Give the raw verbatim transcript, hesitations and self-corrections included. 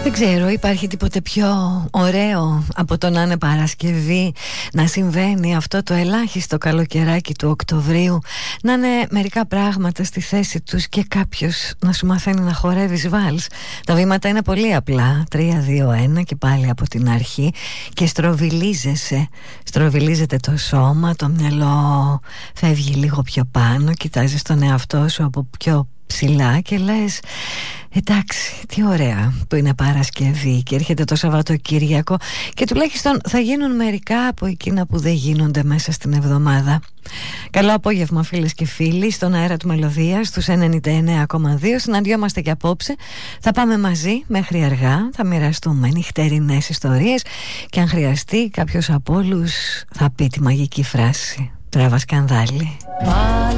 Δεν ξέρω, υπάρχει τίποτε πιο ωραίο από το να είναι Παρασκευή, να συμβαίνει αυτό το ελάχιστο καλοκαιράκι του Οκτωβρίου, να είναι μερικά πράγματα στη θέση τους και κάποιος να σου μαθαίνει να χορεύεις βάλς. Τα βήματα είναι πολύ απλά, τρία, δύο, ένα και πάλι από την αρχή, και στροβιλίζεσαι, στροβιλίζεται το σώμα, το μυαλό φεύγει λίγο πιο πάνω, κοιτάζεις τον εαυτό σου από πιο ψηλά και λες εντάξει, τι ωραία που είναι Παρασκευή και έρχεται το Σαββατοκύριακο, και τουλάχιστον θα γίνουν μερικά από εκείνα που δεν γίνονται μέσα στην εβδομάδα. Καλό απόγευμα φίλες και φίλοι, στον αέρα του Μελωδίας στους ενενήντα εννέα κόμμα δύο. Συναντιόμαστε και απόψε, θα πάμε μαζί μέχρι αργά, θα μοιραστούμε νυχτερινές ιστορίες και αν χρειαστεί κάποιος από όλους θα πει τη μαγική φράση «Τράβα σκανδάλι».